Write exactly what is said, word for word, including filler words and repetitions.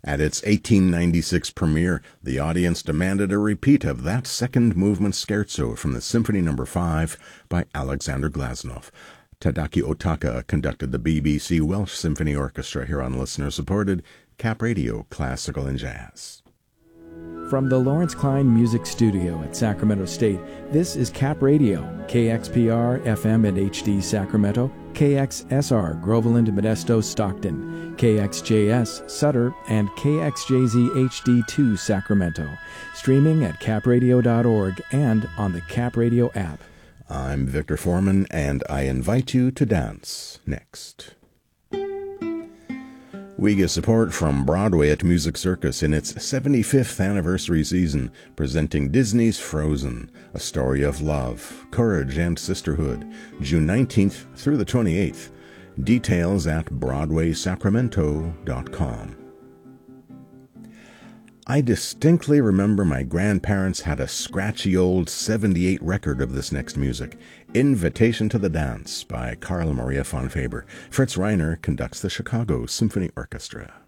At its eighteen ninety-six premiere, the audience demanded a repeat of that second movement scherzo from the Symphony Number five by Alexander Glasnow. Tadaki Otaka conducted the B B C Welsh Symphony Orchestra here on listener-supported Cap Radio Classical and Jazz. From the Lawrence Klein Music Studio at Sacramento State, this is Cap Radio, K X P R, F M and H D Sacramento, K X S R, Groveland, Modesto, Stockton, K X J S, Sutter, and K X J Z H D two, Sacramento. Streaming at cap radio dot org and on the Cap Radio app. I'm Victor Foreman, and I invite you to dance next. We get support from Broadway at Music Circus in its seventy-fifth anniversary season, presenting Disney's Frozen, a story of love, courage, and sisterhood, June nineteenth through the twenty-eighth. Details at broadway sacramento dot com. I distinctly remember my grandparents had a scratchy old seventy-eight record of this next music, Invitation to the Dance by Carl Maria von Faber. Fritz Reiner conducts the Chicago Symphony Orchestra.